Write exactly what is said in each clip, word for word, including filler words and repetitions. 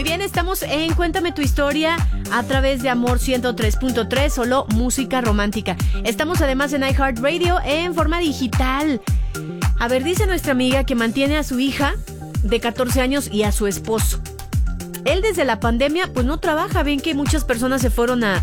bien, estamos en Cuéntame tu historia a través de Amor ciento tres punto tres, solo música romántica. Estamos además en iHeartRadio en forma digital. A ver, dice nuestra amiga que mantiene a su hija de catorce años y a su esposo. Él desde la pandemia pues no trabaja. Ven que muchas personas se fueron a,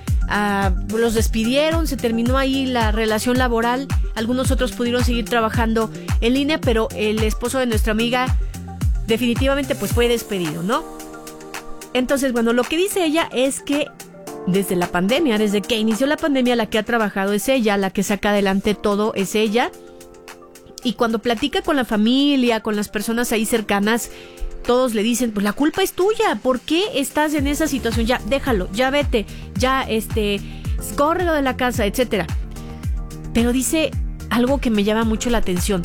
a los despidieron, se terminó ahí la relación laboral. Algunos otros pudieron seguir trabajando en línea, pero el esposo de nuestra amiga definitivamente pues fue despedido, ¿no? Entonces, bueno, lo que dice ella es que desde la pandemia, desde que inició la pandemia, la que ha trabajado es ella, la que saca adelante todo es ella. Y cuando platica con la familia, con las personas ahí cercanas, todos le dicen, pues la culpa es tuya, ¿por qué estás en esa situación? Ya, déjalo, ya vete, ya, este, córrelo de la casa, etcétera. Pero dice algo que me llama mucho la atención.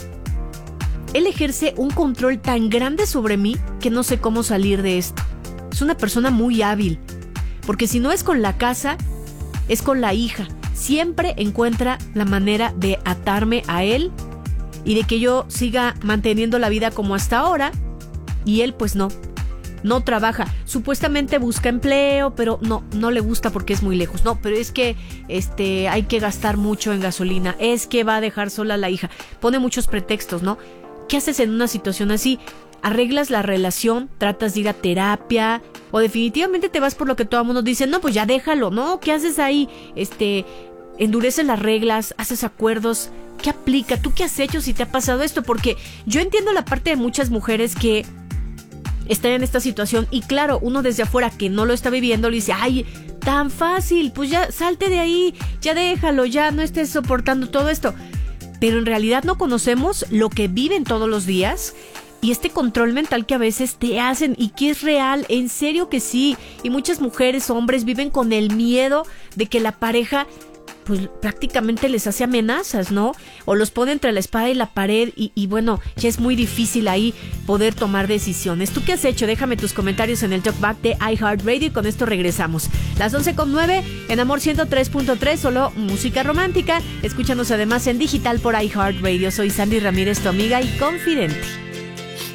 Él ejerce un control tan grande sobre mí que no sé cómo salir de esto. Es una persona muy hábil, porque si no es con la casa, es con la hija. Siempre encuentra la manera de atarme a él y de que yo siga manteniendo la vida como hasta ahora. Y él pues no, no trabaja. Supuestamente busca empleo, pero no, no le gusta porque es muy lejos. No, pero es que este, hay que gastar mucho en gasolina. Es que va a dejar sola a la hija. Pone muchos pretextos, ¿no? ¿Qué haces en una situación así? ¿Arreglas la relación? ¿Tratas de ir a terapia? ¿O definitivamente te vas por lo que todo el mundo dice? No, pues ya déjalo, ¿no? ¿Qué haces ahí? Este, endureces las reglas, haces acuerdos. ¿Qué aplica? ¿Tú qué has hecho si te ha pasado esto? Porque yo entiendo la parte de muchas mujeres que están en esta situación y claro, uno desde afuera que no lo está viviendo le dice, ay, tan fácil, pues ya salte de ahí, ya déjalo, ya no estés soportando todo esto. Pero en realidad no conocemos lo que viven todos los días y este control mental que a veces te hacen y que es real, en serio que sí. Y muchas mujeres, hombres viven con el miedo de que la pareja pues prácticamente les hace amenazas, ¿no? O los pone entre la espada y la pared y, y bueno, ya es muy difícil ahí poder tomar decisiones. ¿Tú qué has hecho? Déjame tus comentarios en el talkback de iHeartRadio y con esto regresamos. Las once con nueve en Amor ciento tres punto tres, solo música romántica. Escúchanos además en digital por iHeartRadio. Soy Sandy Ramírez, tu amiga y confidente.